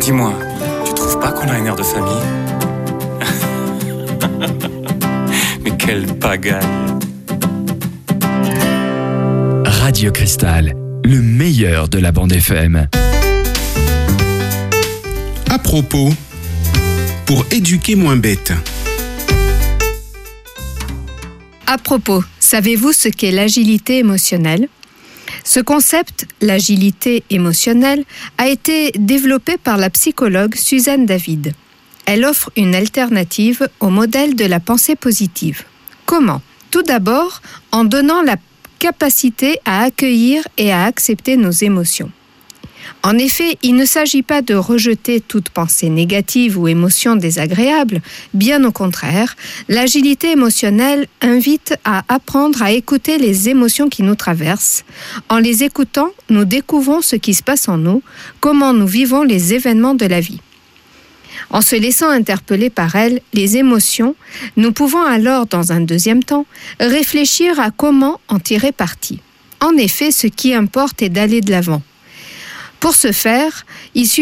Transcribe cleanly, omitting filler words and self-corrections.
Dis-moi, tu trouves pas qu'on a un air de famille? Mais quelle pagaille! Radio Cristal, le meilleur de la bande FM. À propos, pour éduquer moins bête. À propos, savez-vous ce qu'est l'agilité émotionnelle ? Ce concept, l'agilité émotionnelle, a été développé par la psychologue Suzanne David. Elle offre une alternative au modèle de la pensée positive. Comment ? Tout d'abord, en donnant la capacité à accueillir et à accepter nos émotions. En effet, il ne s'agit pas de rejeter toute pensée négative ou émotion désagréable, bien au contraire, l'agilité émotionnelle invite à apprendre à écouter les émotions qui nous traversent. En les écoutant, nous découvrons ce qui se passe en nous, comment nous vivons les événements de la vie. En se laissant interpeller par elles, les émotions, nous pouvons alors, dans un deuxième temps, réfléchir à comment en tirer parti. En effet, ce qui importe est d'aller de l'avant. Pour ce faire, il suffit